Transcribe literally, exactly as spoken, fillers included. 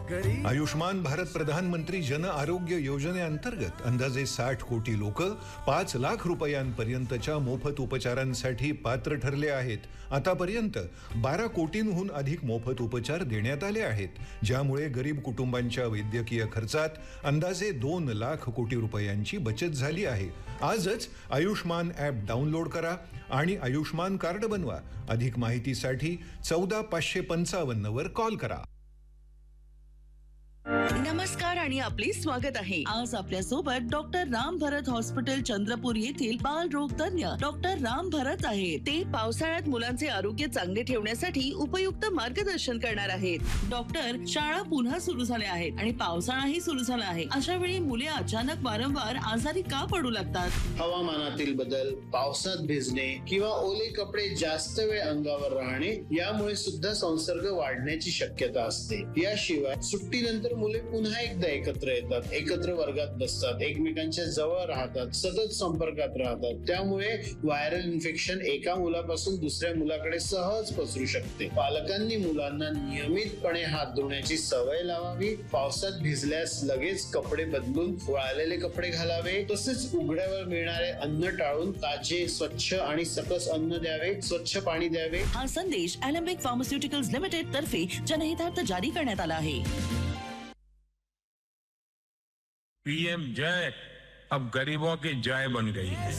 आयुष्मान भारत प्रधानमंत्री जन आरोग्य योजनेअंतर्गत अंदाजे साठ कोटी लोक पाच लाख रुपयांपर्यंतच्या मोफत उपचारांसाठी पात्र ठरले आहेत. आतापर्यंत बारा कोटींहून अधिक मोफत उपचार देण्यात आले आहेत, ज्यामुळे गरीब कुटुंबांच्या वैद्यकीय खर्चात अंदाजे दोन लाख कोटी रुपयांची बचत झाली आहे. आजच आयुष्मान ॲप डाउनलोड करा आणि आयुष्मान कार्ड बनवा. अधिक माहितीसाठी चौदा पाचशे पंचावन्न वर कॉल करा. नमस्कार आणि आपले स्वागत आहे. आज आपल्या सोबत डॉक्टर राम भरत हॉस्पिटल चंद्रपूर येथील बालरोग तज्ञ डॉक्टर राम भरत आहेत. ते पावसाळ्यात मुलांचे आरोग्य चांगले ठेवण्यासाठी उपयुक्त मार्गदर्शन करणार आहेत. डॉक्टर, शाळा पुन्हा सुरू झाल्या आहेत आणि पावसाळाही सुरू झाला आहे. अशा वेळी मुले अचानक वारंवार आजारी का पडू लागतात? हवामानातील बदल, पावसात भिजणे किंवा ओले कपडे जास्त वेळ अंगावर राहणे यामुळे सुद्धा संसर्ग वाढण्याची शक्यता असते. याशिवाय सुट्टीनंतर मुले पुन्हा एकदा एकत्र येतात, एकत्र वर्गात बसतात, एकमेकांच्या जवळ राहतात, सतत संपर्कात राहतात. त्यामुळे व्हायरल इन्फेक्शन एका मुलापासून दुसऱ्या मुलाकडे सहज पसरू शकते. पालकांनी मुलांना नियमितपणे हात धुण्याची सवय लावावी. पावसात भिजल्यास लगेच कपडे बदलून वाळलेले कपडे घालावे. तसेच उघड्यावर मिळणारे अन्न टाळून ताजे, स्वच्छ आणि सकस अन्न द्यावे, स्वच्छ पाणी द्यावे. हा संदेश अॅलेम्बिक फार्मास्युटिकल्स लिमिटेड तर्फे जनहितार्थ जारी करण्यात आला आहे. पीएम जय अब गरीबों की जय बन गई है.